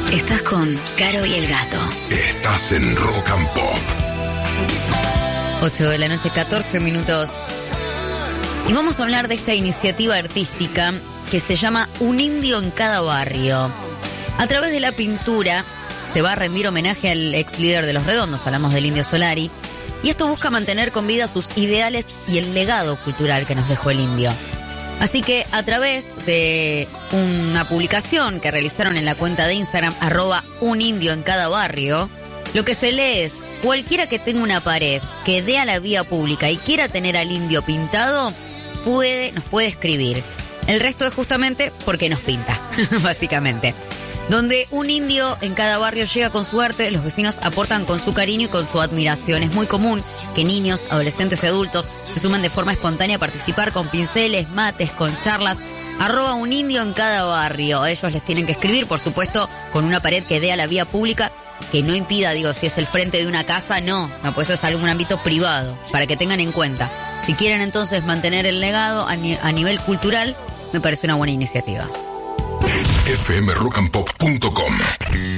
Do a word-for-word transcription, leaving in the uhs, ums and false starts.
Estás con Caro y el Gato. Estás en Rock and Pop. ocho de la noche, catorce minutos. Y vamos a hablar de esta iniciativa artística que se llama Un Indio en Cada Barrio. A través de la pintura se va a rendir homenaje al ex líder de Los Redondos, hablamos del Indio Solari, y esto busca mantener con vida sus ideales y el legado cultural que nos dejó el indio. Así que a través de una publicación que realizaron en la cuenta de Instagram, arroba un indio en cada barrio, lo que se lee es: cualquiera que tenga una pared que dé a la vía pública y quiera tener al indio pintado, puede, nos puede escribir. El resto es justamente porque nos pinta, básicamente. Donde un indio en cada barrio llega con su arte, los vecinos aportan con su cariño y con su admiración. Es muy común que niños, adolescentes y adultos se sumen de forma espontánea a participar con pinceles, mates, con charlas. Arroba un indio en cada barrio. Ellos les tienen que escribir, por supuesto, con una pared que dé a la vía pública, que no impida, digo, si es el frente de una casa, no. No, pues eso es algún ámbito privado, para que tengan en cuenta. Si quieren entonces mantener el legado a, ni- a nivel cultural, me parece una buena iniciativa. F M rock and pop punto com